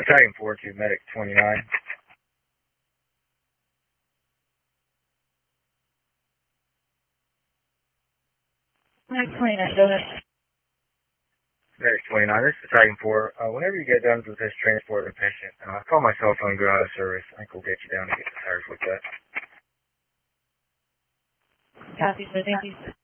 Battalion 4 to Medic 29. Medic 29, go ahead. Medic 29, this is Battalion 4. Whenever you get done with this transport of the patient, call my cell phone, go out of service. I think we'll get you down to get the tires looked at. Copy, sir. Thank you.